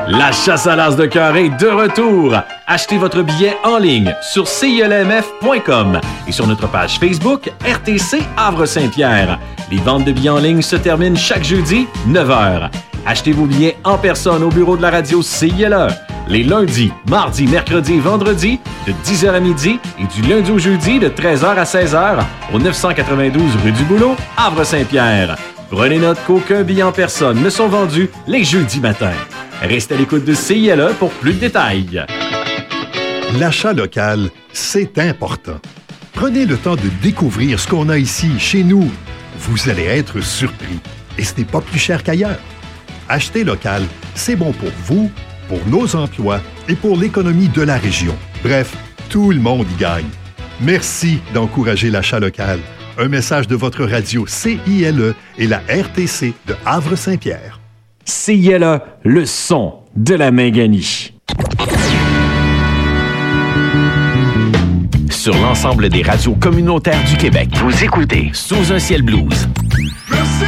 La chasse à l'as de cœur est de retour. Achetez votre billet en ligne sur CILMF.com et sur notre page Facebook RTC Havre-Saint-Pierre. Les ventes de billets en ligne se terminent chaque jeudi, 9h. Achetez vos billets en personne au bureau de la radio CILE. Les lundis, mardis, mercredis et vendredis de 10h à midi et du lundi au jeudi de 13h à 16h au 992 rue du Boulot, Havre-Saint-Pierre. Prenez note qu'aucun billet en personne ne sont vendus les jeudis matins. Restez à l'écoute de CILE pour plus de détails. L'achat local, c'est important. Prenez le temps de découvrir ce qu'on a ici, chez nous. Vous allez être surpris. Et ce n'est pas plus cher qu'ailleurs. Acheter local, c'est bon pour vous, pour nos emplois et pour l'économie de la région. Bref, tout le monde y gagne. Merci d'encourager l'achat local. Un message de votre radio CILE et la RTC de Havre-Saint-Pierre. CILE, le son de la Minganie. Sur l'ensemble des radios communautaires du Québec, vous écoutez Sous un ciel blues. Merci!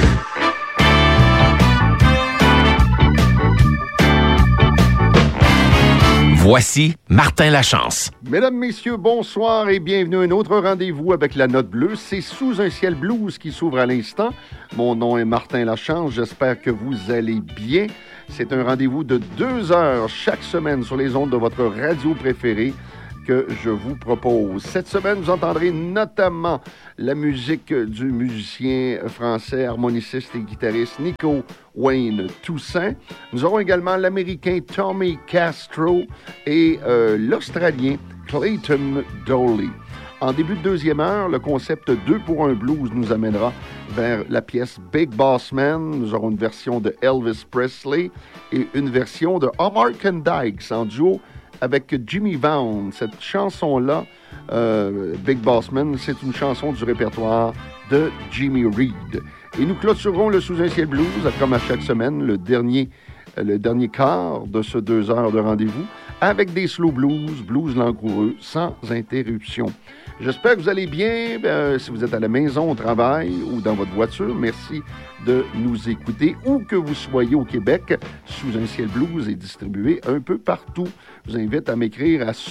Voici Martin Lachance. Mesdames, messieurs, bonsoir et bienvenue à un autre rendez-vous avec la note bleue. C'est Sous un ciel blues qui s'ouvre à l'instant. Mon nom est Martin Lachance. J'espère que vous allez bien. C'est un rendez-vous de 2 heures chaque semaine sur les ondes de votre radio préférée que je vous propose. Cette semaine, vous entendrez notamment la musique du musicien français, harmoniciste et guitariste Nico Wayne Toussaint. Nous aurons également l'Américain Tommy Castro et l'Australien Clayton Doley. En début de deuxième heure, le concept 2 pour 1 blues nous amènera vers la pièce Big Boss Man. Nous aurons une version de Elvis Presley et une version de Hallmark and Dykes en duo avec Jimmy Vaughn. Cette chanson-là, Big Boss Man, c'est une chanson du répertoire de Jimmy Reed. Et nous clôturerons le Sous un ciel blues, comme à chaque semaine, le dernier quart de ce 2 heures de rendez-vous, avec des slow blues, blues langoureux, sans interruption. J'espère que vous allez bien. Si vous êtes à la maison, au travail ou dans votre voiture, merci de nous écouter. Où que vous soyez au Québec, Sous un ciel blues est distribué un peu partout. Je vous invite à m'écrire à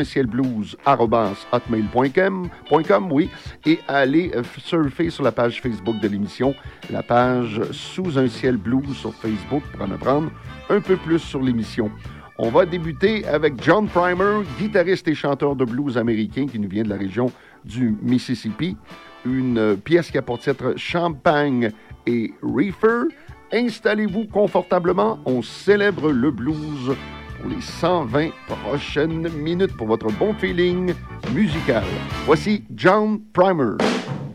sousuncielblues@hotmail.com, oui, et à aller surfer sur la page Facebook de l'émission, la page Sous un ciel blues sur Facebook pour en apprendre un peu plus sur l'émission. On va débuter avec John Primer, guitariste et chanteur de blues américain qui nous vient de la région du Mississippi. Une pièce qui a pour titre Champagne et Reefer. Installez-vous confortablement, on célèbre le blues pour les 120 prochaines minutes pour votre bon feeling musical. Voici John Primer.